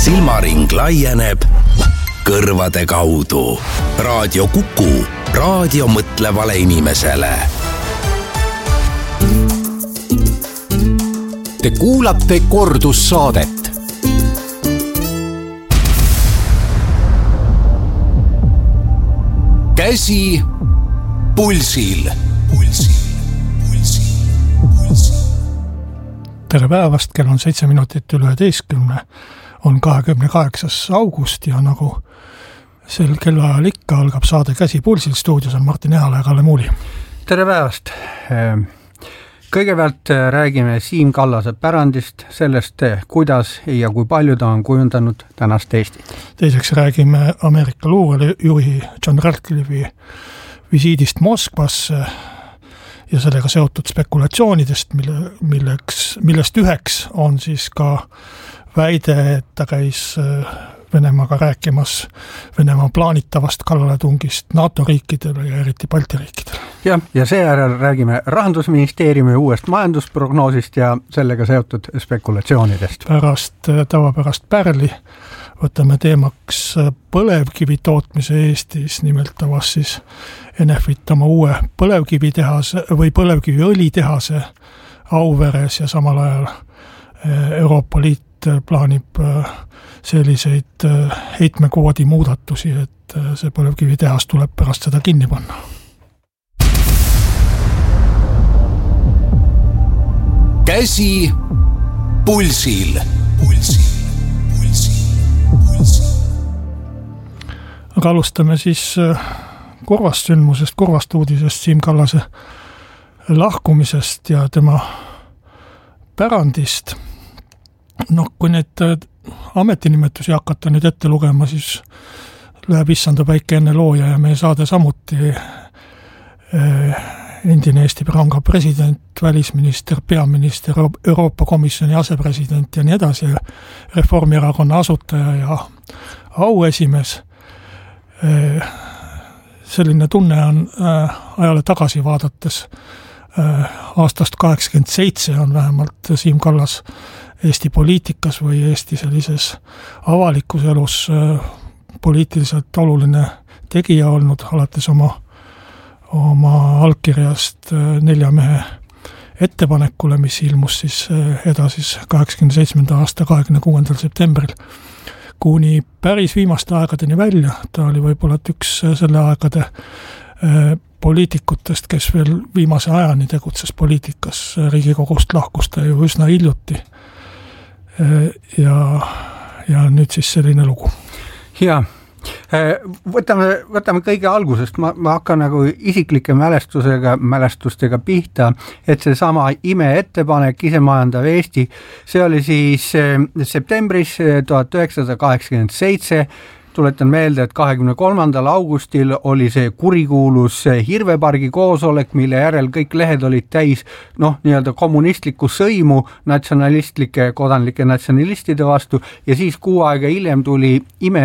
silmaring laieneb kõrvade kaudu. Raadio Kuku, raadio mõtlevale inimesele. Te kuulate kordussaadet. Käsi pulsil. Tere päevast, kell on 7 minutit üle 11, on 28. august ja nagu sel kellaajal ikka algab saade Käsi pulsil. Stuudios on Martin Ehale ja Kalle Muuli. Tere päevast! Kõigepealt räägime Siim Kallase pärandist, sellest, kuidas ja kui palju ta on kujundanud tänast Eestit. Teiseks räägime Ameerika luurejuhi John Ratcliffe'i visiidist Moskvasse ja sellega seotud spekulatsioonidest, millest üheks on siis ka väide, et ta käis Venemaaga rääkimas Venemaa plaanitavast kallaletungist NATO riikidele ja eriti Balti riikidele. Ja seejärel räägime Rahandusministeeriumi uuest majandusprognoosist ja sellega seotud spekulatsioonidest. Pärast tavapärast pärli võtame teemaks põlevkivi tootmise Eestis, nimelt avas siis Enefit oma uue põlevkivitehase või põlevkiviõlitehase Auveres ja samal ajal Euroopa Liit plaanib selliseid heitmekvoodi muudatusi, et see põlevkivitehas tuleb pärast seda kinni panna. Käsi pulsil. Aga alustame siis kurvast sündmusest, kurvast uudisest, Siim Kallase lahkumisest ja tema pärandist. No, kui need ametinimetusi hakata nüüd ette lugema, siis läheb issanda päike enne looja ja meie saade samuti endine Eesti Panga president, välisminister, peaminister, Euroopa Komisjoni asepresident ja nii edasi, Reformierakonna asutaja ja auesimees. Selline tunne on ajale tagasi vaadates aastast 87 on vähemalt Siim Kallas Eesti poliitikas või Eesti sellises avalikus elus poliitiliselt oluline tegija olnud, alates oma allkirjast 4 mehe ettepanekule, mis ilmus siis edasis 87. aasta 26. septembril kuni päris viimaste aegadeni välja. Ta oli võib-olla üks selle aegade poliitikutest, kes veel viimase ajani tegutses poliitikas. Riigikogust lahkus ta ju üsna hiljuti. Ja nüüd siis selline lugu. Ja, võtame kõige algusest. Ma hakkan nagu isiklike mälestustega pihta, et see sama imeettepanek Isemajandav Eesti, see oli siis septembris 1987. Tuletan meelde, et 23. augustil oli see kurikuulus Hirvepargi koosolek, mille järel kõik lehed olid täis nii-öelda kommunistlikku sõimu natsionalistlike kodanlike natsionalistide vastu ja siis 6 aega hiljem tuli